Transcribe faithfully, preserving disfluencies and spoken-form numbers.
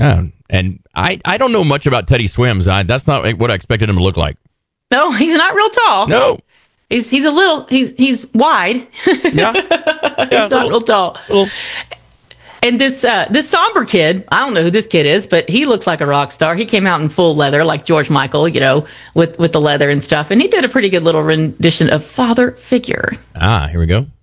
Yeah, and I, I don't know much about Teddy Swims. I, that's not what I expected him to look like. No, he's not real tall. No. He's he's a little, he's he's wide. Yeah. He's yeah not little, real tall. Little. And this uh, this somber kid, I don't know who this kid is, but he looks like a rock star. He came out in full leather, like George Michael, you know, with, with the leather and stuff. And he did a pretty good little rendition of Father Figure. Ah, here we go.